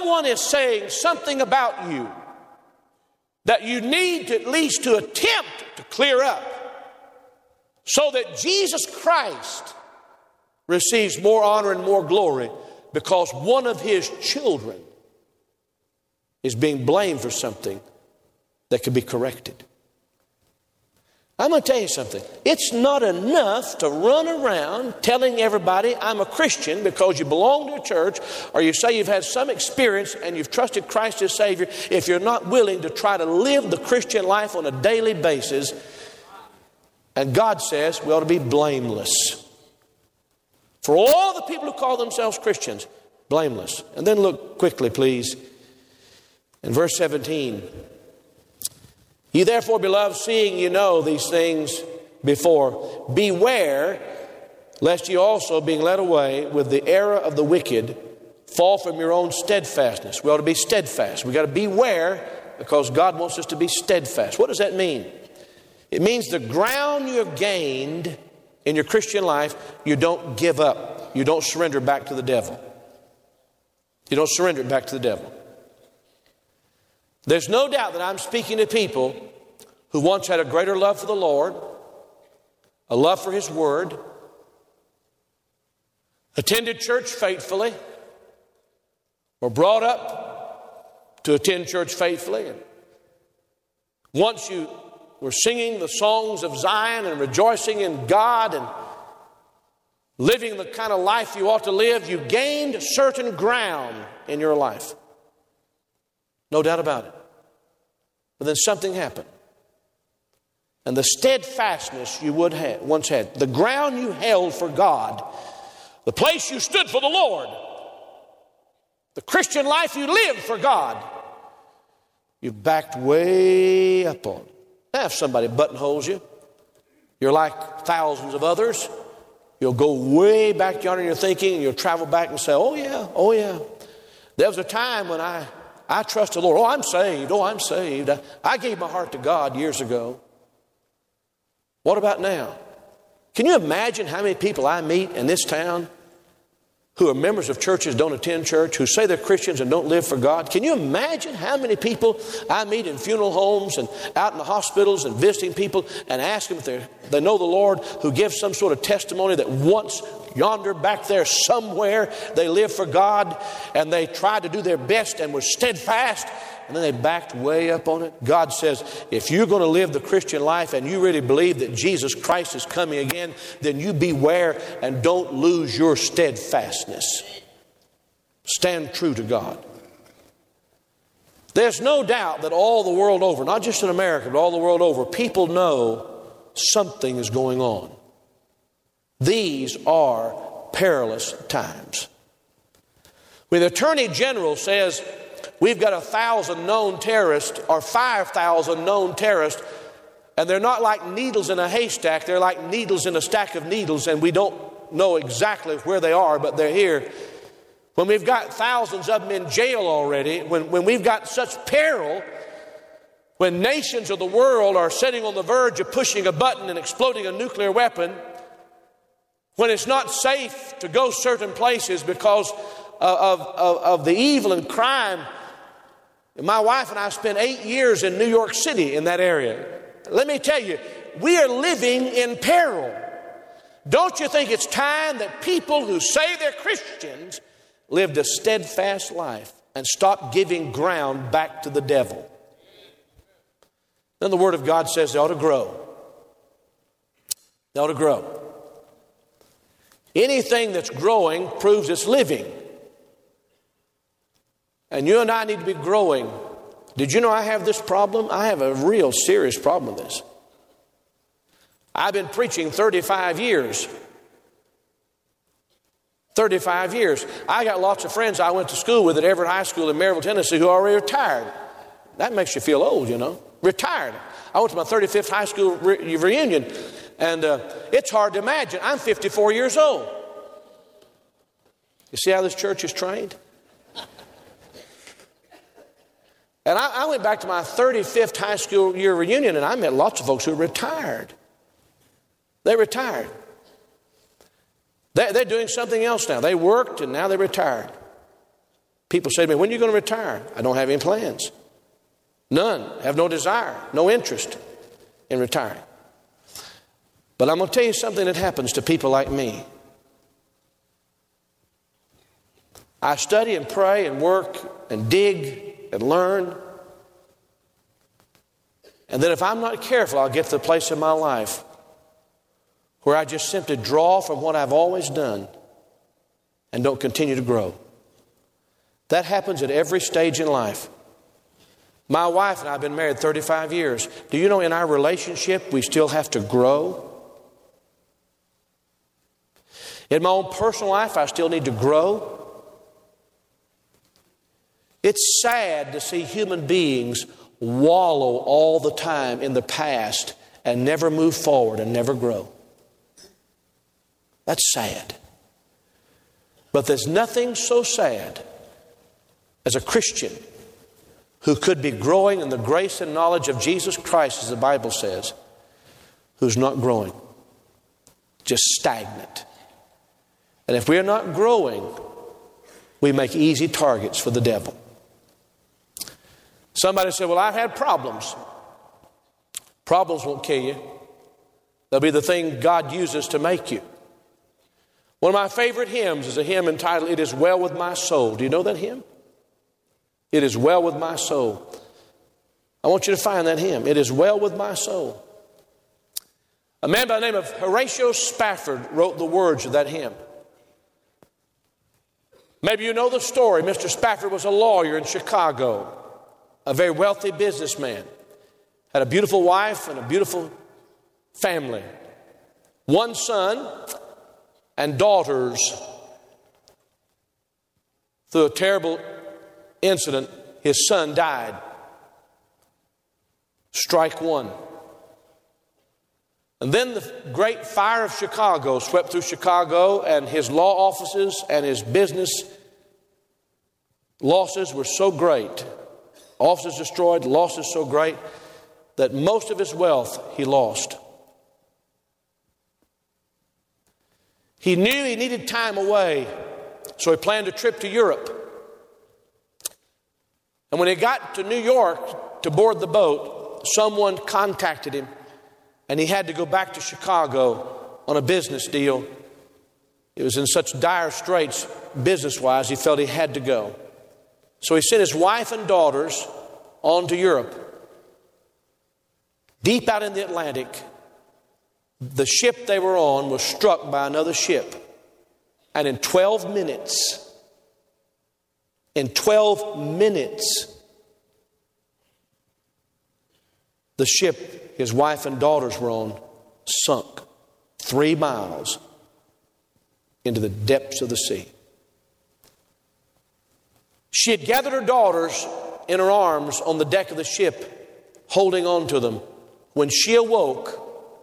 someone is saying something about you that you need to, at least to attempt to clear up, so that Jesus Christ receives more honor and more glory because one of his children is being blamed for something that can be corrected. I'm going to tell you something. It's not enough to run around telling everybody I'm a Christian because you belong to a church, or you say you've had some experience and you've trusted Christ as Savior, if you're not willing to try to live the Christian life on a daily basis. And God says we ought to be blameless. For all the people who call themselves Christians, blameless. And then look quickly, please, in verse 17. Ye therefore, beloved, seeing you know these things before, beware lest ye also, being led away with the error of the wicked, fall from your own steadfastness. We ought to be steadfast. We've got to beware because God wants us to be steadfast. What does that mean? It means the ground you have gained in your Christian life, you don't give up. You don't surrender back to the devil. You don't surrender it back to the devil. There's no doubt that I'm speaking to people who once had a greater love for the Lord, a love for His Word, attended church faithfully, were brought up to attend church faithfully. And once you were singing the songs of Zion and rejoicing in God and living the kind of life you ought to live, you gained certain ground in your life. No doubt about it. But then something happened. And the steadfastness you once had, the ground you held for God, the place you stood for the Lord, the Christian life you lived for God, you backed way up on. Now if somebody buttonholes you, you're like thousands of others, you'll go way back yonder in your thinking and you'll travel back and say, oh yeah. There was a time when I trusted the Lord. I'm saved. I gave my heart to God years ago. What about now? Can you imagine how many people I meet in this town who are members of churches, don't attend church, who say they're Christians and don't live for God? Can you imagine how many people I meet in funeral homes and out in the hospitals and visiting people and ask them if they know the Lord, who give some sort of testimony that once yonder back there somewhere they lived for God and they tried to do their best and were steadfast, and then they backed way up on it? God says, if you're going to live the Christian life and you really believe that Jesus Christ is coming again, then you beware and don't lose your steadfastness. Stand true to God. There's no doubt that all the world over, not just in America, but all the world over, people know something is going on. These are perilous times. When the Attorney General says we've got 1,000 known terrorists or 5,000 known terrorists, and they're not like needles in a haystack, they're like needles in a stack of needles, and we don't know exactly where they are, but they're here. When we've got thousands of them in jail already, when we've got such peril, when nations of the world are sitting on the verge of pushing a button and exploding a nuclear weapon, when it's not safe to go certain places because of the evil and crime. My wife and I spent 8 years in New York City in that area. Let me tell you, we are living in peril. Don't you think it's time that people who say they're Christians lived a steadfast life and stop giving ground back to the devil? Then the Word of God says they ought to grow. They ought to grow. Anything that's growing proves it's living. And you and I need to be growing. Did you know I have this problem? I have a real serious problem with this. I've been preaching 35 years. 35 years. I got lots of friends I went to school with at Everett High School in Maryville, Tennessee, who are already retired. That makes you feel old, you know. Retired. I went to my 35th high school reunion, and it's hard to imagine. I'm 54 years old. You see how this church is trained? And I went back to my 35th high school year reunion, and I met lots of folks who retired. They retired. They're doing something else now. They worked, and now they're retired. People say to me, when are you going to retire? I don't have any plans. None. Have no desire, no interest in retiring. But I'm going to tell you something that happens to people like me. I study and pray and work and dig and learn. And then if I'm not careful, I'll get to the place in my life where I just simply draw from what I've always done and don't continue to grow. That happens at every stage in life. My wife and I have been married 35 years. Do you know in our relationship we still have to grow? In my own personal life, I still need to grow. It's sad to see human beings wallow all the time in the past and never move forward and never grow. That's sad. But there's nothing so sad as a Christian who could be growing in the grace and knowledge of Jesus Christ, as the Bible says, who's not growing, just stagnant. And if we are not growing, we make easy targets for the devil. Somebody said, well, I've had problems. Problems won't kill you. They'll be the thing God uses to make you. One of my favorite hymns is a hymn entitled, It Is Well With My Soul. Do you know that hymn? It is well with my soul. I want you to find that hymn. It is well with my soul. A man by the name of Horatio Spafford wrote the words of that hymn. Maybe you know the story. Mr. Spafford was a lawyer in Chicago, a very wealthy businessman. Had a beautiful wife and a beautiful family. One son and daughters. Through a terrible incident, his son died. Strike one. And then the great fire of Chicago swept through Chicago, and his law offices and his business losses were so great. Offices destroyed, losses so great that most of his wealth he lost. He knew he needed time away, so he planned a trip to Europe. And when he got to New York to board the boat, someone contacted him, and he had to go back to Chicago on a business deal. It was in such dire straits business-wise, he felt he had to go. So he sent his wife and daughters on to Europe. Deep out in the Atlantic, the ship they were on was struck by another ship. And in 12 minutes, the ship his wife and daughters were on sunk 3 miles into the depths of the sea. She had gathered her daughters in her arms on the deck of the ship, holding on to them. When she awoke,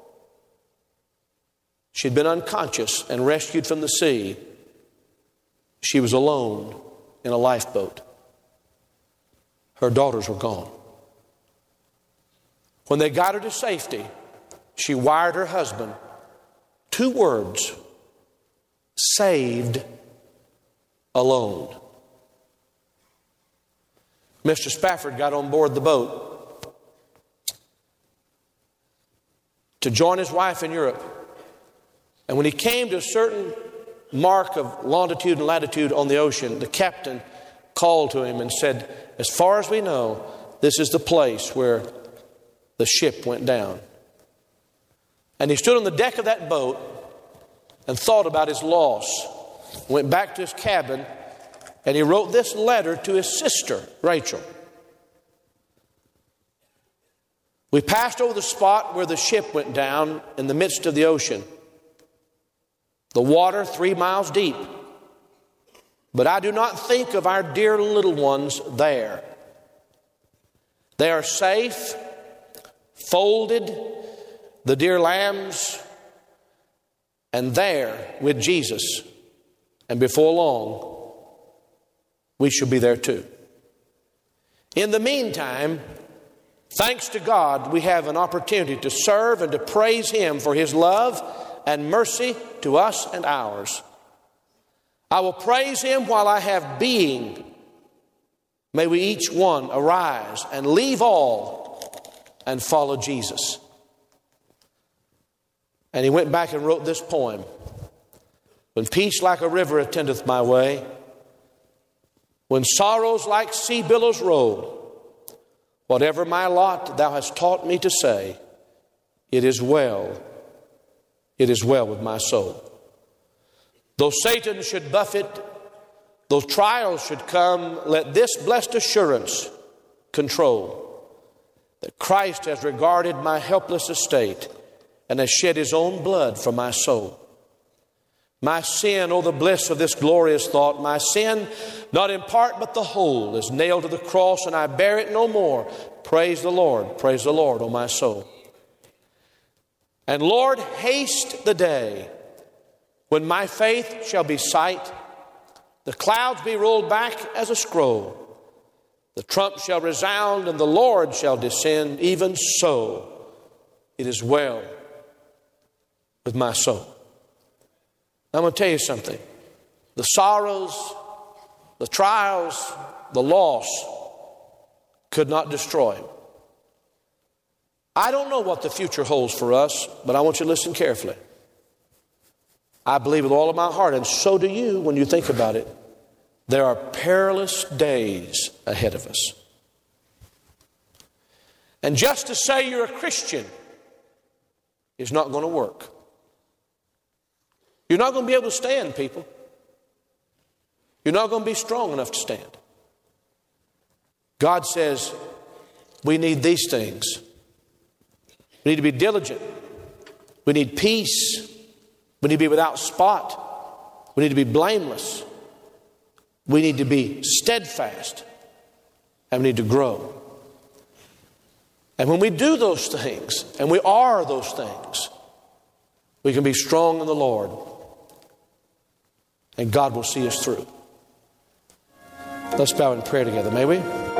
she had been unconscious and rescued from the sea. She was alone in a lifeboat. Her daughters were gone. When they got her to safety, she wired her husband 2 words: saved alone. Mr. Spafford got on board the boat to join his wife in Europe. And when he came to a certain mark of longitude and latitude on the ocean, the captain called to him and said, as far as we know, this is the place where the ship went down. And he stood on the deck of that boat and thought about his loss. Went back to his cabin and he wrote this letter to his sister, Rachel. We passed over the spot where the ship went down in the midst of the ocean. The water 3 miles deep. But I do not think of our dear little ones there. They are safe, folded, the dear lambs, and there with Jesus. And before long, we shall be there too. In the meantime, thanks to God, we have an opportunity to serve and to praise Him for His love and mercy to us and ours. I will praise Him while I have being, May we each one arise and leave all and follow Jesus. And he went back and wrote this poem. When peace like a river attendeth my way, when sorrows like sea billows roll, whatever my lot thou hast taught me to say, it is well with my soul. Though Satan should buffet, though trials should come, let this blessed assurance control, that Christ has regarded my helpless estate and has shed his own blood for my soul. My sin, oh the bliss of this glorious thought, my sin, not in part but the whole, is nailed to the cross, and I bear it no more. Praise the Lord, oh my soul. And Lord, haste the day when my faith shall be sight, the clouds be rolled back as a scroll, the trump shall resound and the Lord shall descend. Even so, it is well with my soul. I'm going to tell you something. The sorrows, the trials, the loss could not destroy him. I don't know what the future holds for us, but I want you to listen carefully. I believe with all of my heart, and so do you when you think about it, there are perilous days ahead of us. And just to say you're a Christian is not going to work. You're not going to be able to stand, people. You're not going to be strong enough to stand. God says we need these things. We need to be diligent. We need peace. We need to be without spot. We need to be blameless. We need to be steadfast. And we need to grow. And when we do those things, and we are those things, we can be strong in the Lord. And God will see us through. Let's bow in prayer together, may we?